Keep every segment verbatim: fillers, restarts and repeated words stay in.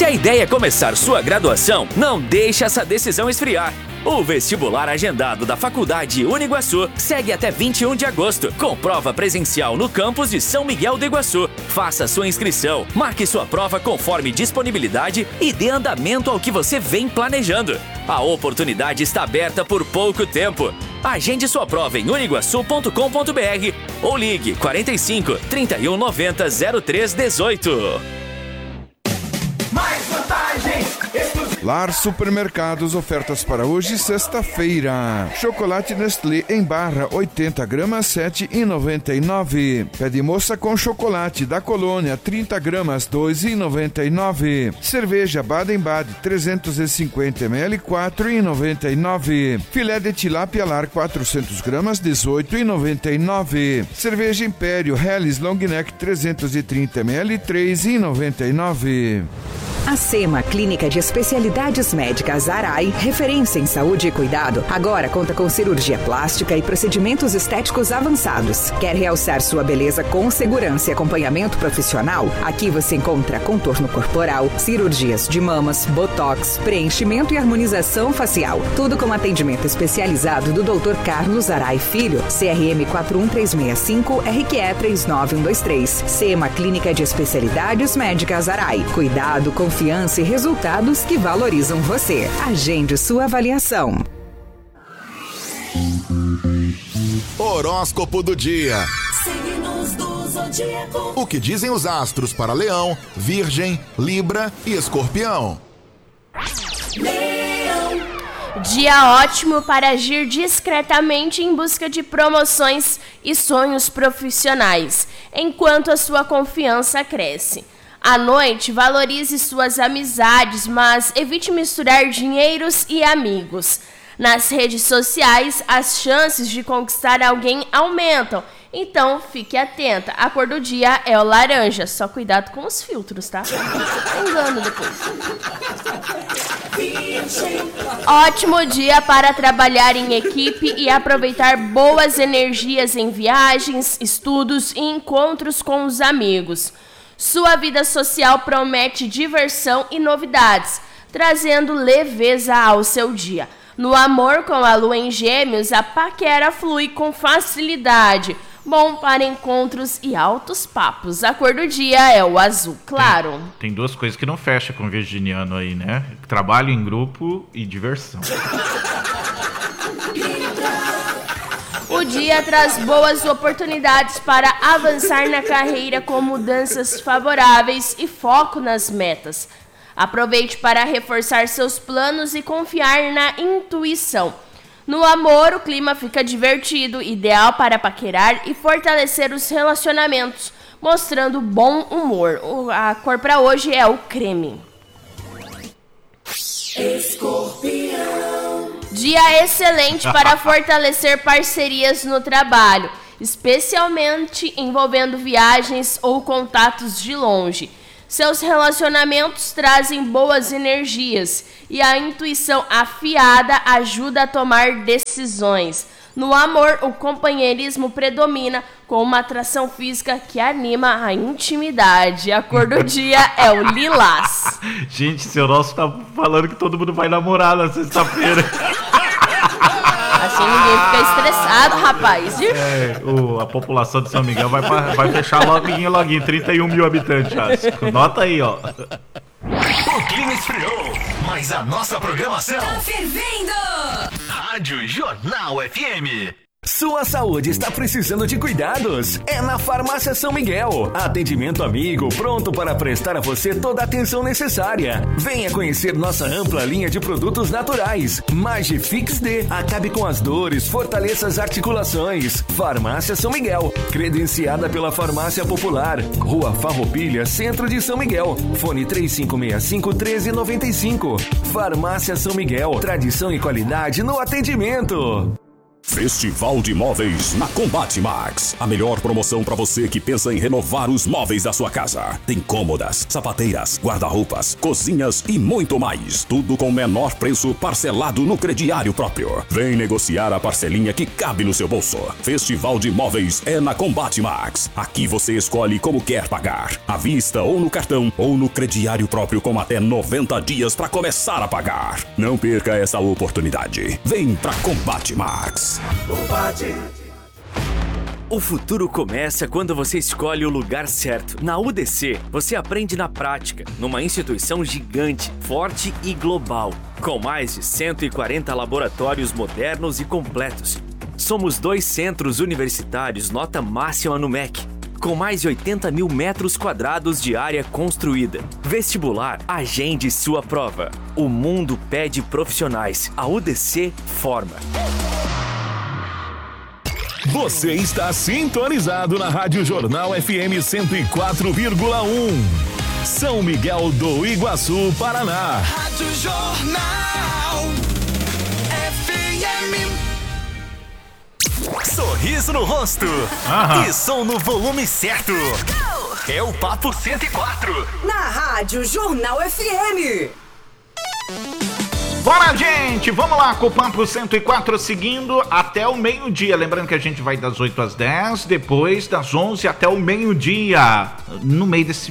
Se a ideia é começar sua graduação, não deixe essa decisão esfriar. O vestibular agendado da Faculdade Uniguaçu segue até vinte e um de agosto, com prova presencial no campus de São Miguel do Iguaçu. Faça sua inscrição, marque sua prova conforme disponibilidade e dê andamento ao que você vem planejando. A oportunidade está aberta por pouco tempo. Agende sua prova em uniguaçu ponto com ponto br ou ligue quarenta e cinco, trinta e um, noventa, zero três, dezoito. Mais vantagens! Lar Supermercados, ofertas para hoje, sexta-feira. Chocolate Nestlé em barra, oitenta gramas, sete reais e noventa e nove centavos. Pé de moça com chocolate da Colônia, trinta gramas, dois reais e noventa e nove centavos. Cerveja Baden-Bad, trezentos e cinquenta mililitros, quatro reais e noventa e nove centavos. Filé de tilápia Lar, quatrocentas gramas, dezoito reais e noventa e nove centavos. Cerveja Império Helles Long Neck, trezentos e trinta mililitros, três reais e noventa e nove centavos. A SEMA, Clínica de Especialidades Médicas Arai, referência em saúde e cuidado, agora conta com cirurgia plástica e procedimentos estéticos avançados. Quer realçar sua beleza com segurança e acompanhamento profissional? Aqui você encontra contorno corporal, cirurgias de mamas, botox, preenchimento e harmonização facial. Tudo com atendimento especializado do doutor Carlos Arai Filho, C R M quatro um três seis cinco, R Q E três nove um dois três. SEMA, Clínica de Especialidades Médicas Arai. Cuidado, confiança Confiança e resultados que valorizam você. Agende sua avaliação. Horóscopo do dia. Signos do zodíaco. O que dizem os astros para Leão, Virgem, Libra e Escorpião? Leão. Dia ótimo para agir discretamente em busca de promoções e sonhos profissionais, enquanto a sua confiança cresce. À noite, valorize suas amizades, mas evite misturar dinheiros e amigos. Nas redes sociais, as chances de conquistar alguém aumentam, então fique atenta. A cor do dia é o laranja, só cuidado com os filtros, tá? Engano depois. Ótimo dia para trabalhar em equipe e aproveitar boas energias em viagens, estudos e encontros com os amigos. Sua vida social promete diversão e novidades, trazendo leveza ao seu dia. No amor, com a lua em Gêmeos, a paquera flui com facilidade. Bom para encontros e altos papos. A cor do dia é o azul claro. Tem, tem duas coisas que não fecham com o virginiano aí, né? Trabalho em grupo e diversão. O dia traz boas oportunidades para avançar na carreira com mudanças favoráveis e foco nas metas. Aproveite para reforçar seus planos e confiar na intuição. No amor, o clima fica divertido, ideal para paquerar e fortalecer os relacionamentos, mostrando bom humor. A cor para hoje é o creme. Escorpião. Dia excelente para fortalecer parcerias no trabalho, especialmente envolvendo viagens ou contatos de longe. Seus relacionamentos trazem boas energias e a intuição afiada ajuda a tomar decisões. No amor, o companheirismo predomina com uma atração física que anima a intimidade. A cor do dia é o lilás. Gente, seu nosso tá falando que todo mundo vai namorar na sexta-feira. Assim ninguém fica estressado, rapaz. É, o, a população de São Miguel vai, vai fechar loguinho, loguinho, trinta e um mil habitantes, acho. Nota aí, ó. O clima esfriou, mas a nossa programação tá fervendo. Rádio Jornal F M. Sua saúde está precisando de cuidados? É na Farmácia São Miguel. Atendimento amigo, pronto para prestar a você toda a atenção necessária. Venha conhecer nossa ampla linha de produtos naturais. Magifix D, acabe com as dores, fortaleça as articulações. Farmácia São Miguel, credenciada pela Farmácia Popular. Rua Farroupilha, Centro de São Miguel. Fone três cinco seis cinco, um três nove cinco. Farmácia São Miguel, tradição e qualidade no atendimento. Festival de Móveis na Combate Max. A melhor promoção para você que pensa em renovar os móveis da sua casa. Tem cômodas, sapateiras, guarda-roupas, cozinhas e muito mais. Tudo com o menor preço, parcelado no crediário próprio. Vem negociar a parcelinha que cabe no seu bolso. Festival de Móveis é na Combate Max. Aqui você escolhe como quer pagar. À vista ou no cartão ou no crediário próprio com até noventa dias para começar a pagar. Não perca essa oportunidade. Vem pra Combate Max. O futuro começa quando você escolhe o lugar certo. Na U D C, você aprende na prática, numa instituição gigante, forte e global, com mais de cento e quarenta laboratórios modernos e completos. Somos dois centros universitários nota máxima no M E C, com mais de oitenta mil metros quadrados de área construída. Vestibular, agende sua prova. O mundo pede profissionais. A U D C forma. Você está sintonizado na Rádio Jornal F M cento e quatro vírgula um. São Miguel do Iguaçu, Paraná. Rádio Jornal F M. Sorriso no rosto. Aham. E som no volume certo. É o Papo cento e quatro. Na Rádio Jornal F M. Bora, gente! Vamos lá com o Papo cento e quatro seguindo até o meio-dia. Lembrando que a gente vai das oito às dez, depois das onze até o meio-dia. No meio desse,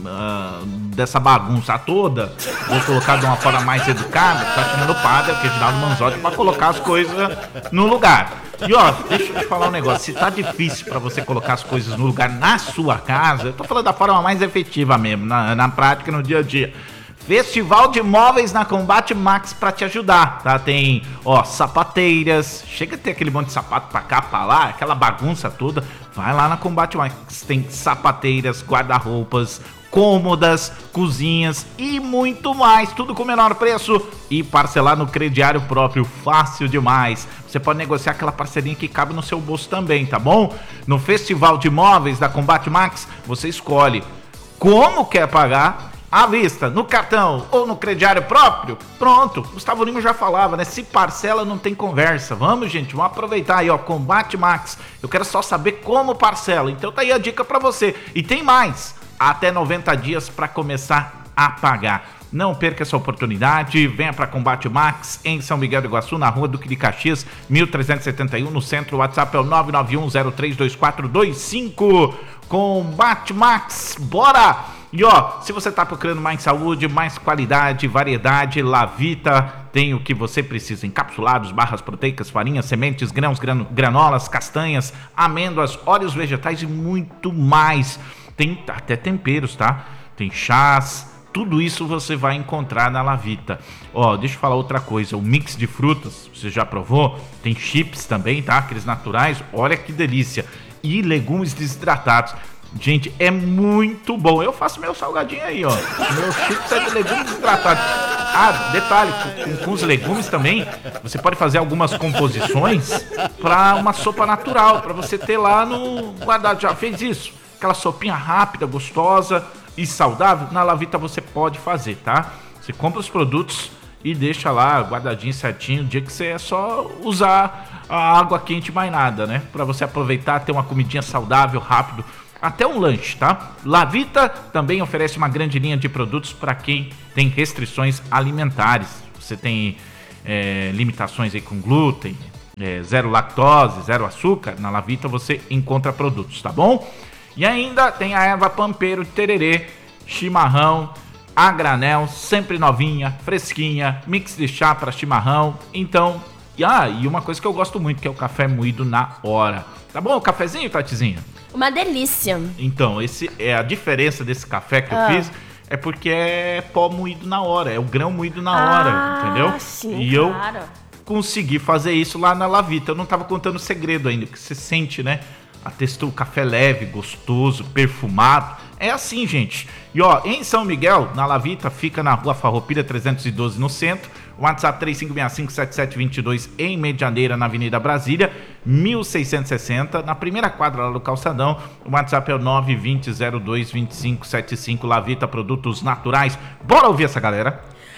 uh, dessa bagunça toda, vou colocar de uma forma mais educada, tá chamando o padre, o Reginaldo Manzotti, pra colocar as coisas no lugar. E ó, deixa eu te falar um negócio, se tá difícil pra você colocar as coisas no lugar na sua casa, eu tô falando da forma mais efetiva mesmo, na, na prática, no dia a dia. Festival de Móveis na Combate Max pra te ajudar, tá? Tem, ó, sapateiras, chega a ter aquele monte de sapato pra cá, pra lá, aquela bagunça toda, vai lá na Combate Max, tem sapateiras, guarda-roupas, cômodas, cozinhas e muito mais, tudo com o menor preço e parcelar no crediário próprio, fácil demais. Você pode negociar aquela parcelinha que cabe no seu bolso também, tá bom? No Festival de Móveis da Combate Max, você escolhe como quer pagar, à vista, no cartão ou no crediário próprio. Pronto, Gustavo Lima já falava, né? Se parcela não tem conversa. Vamos, gente, vamos aproveitar aí, ó, Combate Max. Eu quero só saber como parcela, então tá aí a dica pra você. E tem mais, até noventa dias pra começar a pagar. Não perca essa oportunidade, venha para Combate Max em São Miguel do Iguaçu, na rua Duque de Caxias, mil trezentos e setenta e um, no centro. O WhatsApp é o nove nove um zero três dois quatro dois cinco. Combate Max, bora! E ó, se você tá procurando mais saúde, mais qualidade, variedade, Lavita tem o que você precisa: encapsulados, barras proteicas, farinhas, sementes, grãos, gran- granolas, castanhas, amêndoas, óleos vegetais e muito mais. Tem até temperos, tá? Tem chás, tudo isso você vai encontrar na Lavita. Ó, deixa eu falar outra coisa, o mix de frutas, você já provou? Tem chips também, tá? Aqueles naturais, olha que delícia. E legumes desidratados. Gente, é muito bom. Eu faço meu salgadinho aí, ó. Meu chips é de legumes desidratados. Ah, detalhe, com, com os legumes também, você pode fazer algumas composições para uma sopa natural, para você ter lá no guardado. Já fez isso? Aquela sopinha rápida, gostosa e saudável? Na Lavita você pode fazer, tá? Você compra os produtos e deixa lá guardadinho certinho, o dia que você é só usar a água quente, mais nada, né? Para você aproveitar, ter uma comidinha saudável, rápido, até um lanche, tá? Lavita também oferece uma grande linha de produtos para quem tem restrições alimentares. Você tem é, limitações aí com glúten, é, zero lactose, zero açúcar. Na Lavita você encontra produtos, tá bom? E ainda tem a erva pampeiro de tererê, chimarrão, a granel, sempre novinha, fresquinha, mix de chá para chimarrão. Então, e, ah, e uma coisa que eu gosto muito, que é o café moído na hora. Tá bom o cafezinho, Tatizinha? Uma delícia. Então, esse é a diferença desse café que ah. eu fiz, é porque é pó moído na hora, é o grão moído na hora, ah, entendeu? Sim, e claro. eu consegui fazer isso lá na Lavita. Eu não tava contando o segredo ainda, que você sente, né? A textura, o café leve, gostoso, perfumado. É assim, gente. E ó, em São Miguel, na Lavita, fica na rua Farroupilha trezentos e doze, no centro. WhatsApp três cinco seis cinco sete sete dois dois, em Medianeira, na Avenida Brasília, mil seiscentos e sessenta. Na primeira quadra lá do Calçadão, o WhatsApp é o nove dois zero zero dois dois cinco sete cinco. Lavita, produtos naturais. Bora ouvir essa galera?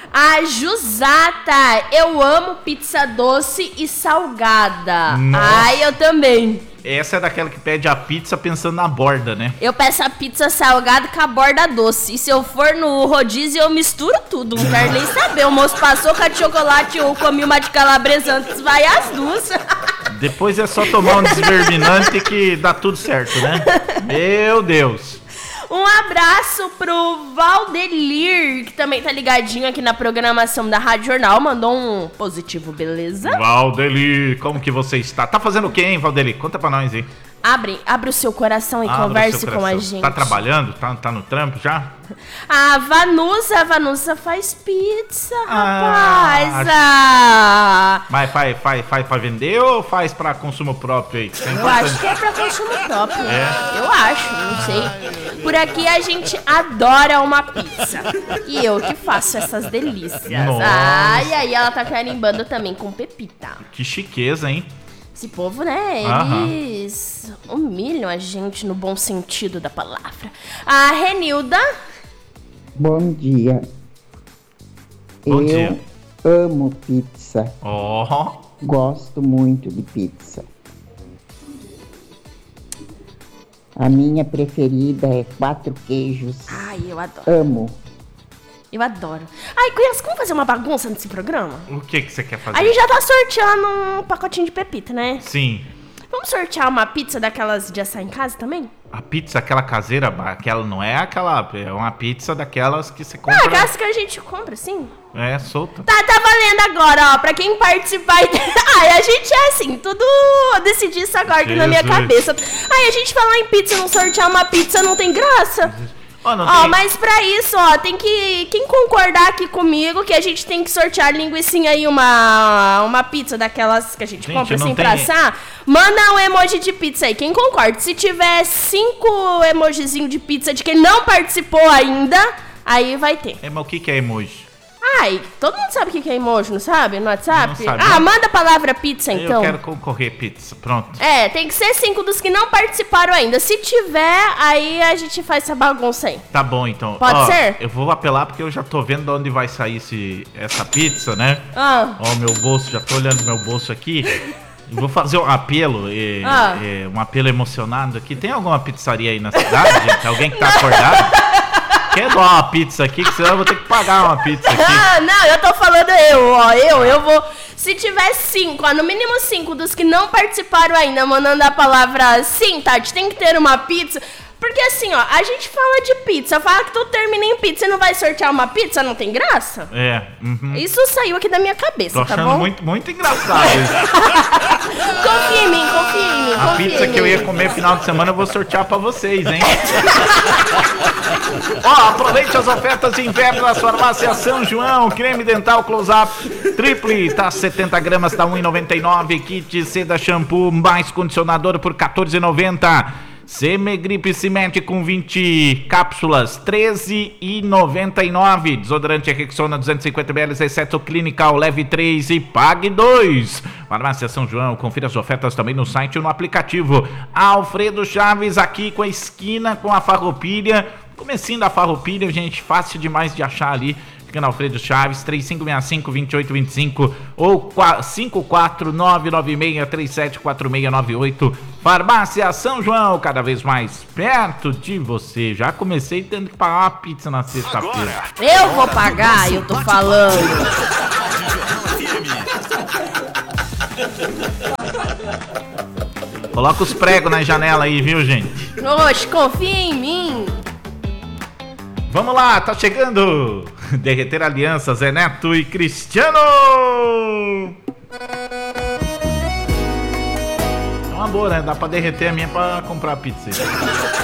A Jusata, eu amo pizza doce e salgada. Nossa. Ai, eu também. Essa é daquela que pede a pizza pensando na borda, né? Eu peço a pizza salgada com a borda doce. E se eu for no rodízio, eu misturo tudo. Não quero nem saber. O moço passou com a de chocolate, eu comi uma de calabresa antes, vai as duas. Depois é só tomar um desverminante que dá tudo certo, né? Meu Deus. Um abraço pro Valdelir, que também tá ligadinho aqui na programação da Rádio Jornal. Mandou um positivo, beleza? Valdelir, como que você está? Tá fazendo o quê, hein, Valdelir? Conta pra nós aí. Abre, abre o seu coração e Abre converse seu com a coração. gente. Tá trabalhando? Tá, tá no trampo já? A Vanusa, a Vanusa faz pizza, Ah, rapaz. Ah, Mas faz, faz, faz pra vender ou faz pra consumo próprio aí? É eu acho que é pra consumo próprio. É? Eu acho, não sei. Por aqui a gente adora uma pizza. E eu que faço essas delícias. Nossa. Ai, aí ela tá carimbando também com pepita. Que chiqueza, hein? Esse povo, né, Aham. eles humilham a gente no bom sentido da palavra. A Renilda. Bom dia. Bom Eu dia. amo pizza. Ó. Gosto muito de pizza. A minha preferida é quatro queijos. Ai, eu adoro. Amo. Eu adoro. Ai, conhece como fazer uma bagunça nesse programa? O que que você quer fazer? A gente já tá sorteando um pacotinho de pepita, né? Sim. Vamos sortear uma pizza daquelas de assar em casa também? A pizza, aquela caseira, aquela não é aquela, é uma pizza daquelas que você Ah, compra. aquelas que a gente compra, sim. É, solta. Tá, tá valendo agora, ó. Pra quem participar. Ai, a gente é assim, tudo. Eu decidi isso agora aqui na minha Jesus. cabeça. Ai, a gente falar em pizza, não sortear uma pizza não tem graça. Ó, não Ó, tem- mas pra isso, ó, tem que. Quem concordar aqui comigo que a gente tem que sortear linguicinha aí, uma. Uma pizza daquelas que a gente, Gente, compra não assim tem- pra assar. Manda um emoji de pizza aí. Quem concorda? Se tiver cinco emojizinhos de pizza de quem não participou ainda, aí vai ter. É, mas o que que é emoji? Ai, todo mundo sabe o que é emoji, não sabe? No WhatsApp? Não sabe, ah, não. manda a palavra pizza então. Eu quero concorrer pizza, pronto. É, tem que ser cinco dos que não participaram ainda. Se tiver, aí a gente faz essa bagunça aí. Tá bom, então. Pode Ó, ser? Eu vou apelar porque eu já tô vendo de onde vai sair esse, essa pizza, né? Ah. Ó, meu bolso, já tô olhando meu bolso aqui. Eu vou fazer um apelo, é, Ah. é, um apelo emocionado aqui. Tem alguma pizzaria aí na cidade, gente? Alguém que tá acordado? Quer doar uma pizza aqui, que senão eu vou ter que pagar uma pizza aqui. Ah, não, eu tô falando eu, ó. Eu, eu vou. Se tiver cinco, ó, no mínimo cinco dos que não participaram ainda, mandando a palavra sim, Tati, tem que ter uma pizza. Porque assim, ó, a gente fala de pizza, fala que tudo termina em pizza e não vai sortear uma pizza, não tem graça? É, uhum. Isso saiu aqui da minha cabeça, Tô tá achando bom? muito, muito engraçado isso. Confia em mim, confia em mim, A confia pizza em que eu mim. ia comer final de semana eu vou sortear pra vocês, hein? Ó, aproveite as ofertas de inverno da farmácia São João. Creme dental close-up triple, tá setenta gramas, tá um real e noventa e nove. Kit seda shampoo mais condicionador por quatorze reais e noventa centavos. Semegripe Cimete com vinte cápsulas, treze reais e noventa e nove centavos. Desodorante Rexona duzentos e cinquenta mililitros, exceto Clinical, leve três e pague dois. Farmácia São João, confira as ofertas também no site e no aplicativo. Alfredo Chaves aqui com a esquina com a Farroupilha. Comecinho da Farroupilha, gente, fácil demais de achar ali. Fica na Alfredo Chaves, três cinco seis cinco, dois oito dois cinco ou cinco quatro nove nove seis três sete quatro seis nove oito. Farmácia São João, cada vez mais perto de você. Já comecei tendo que pagar uma pizza na sexta-feira. Eu vou pagar, eu tô falando. Coloca os pregos na janela aí, viu, gente? Oxe, confia em mim. Vamos lá, tá chegando! Derreter alianças, Zé Neto e Cristiano! É uma boa, né? Dá pra derreter a minha pra comprar pizza.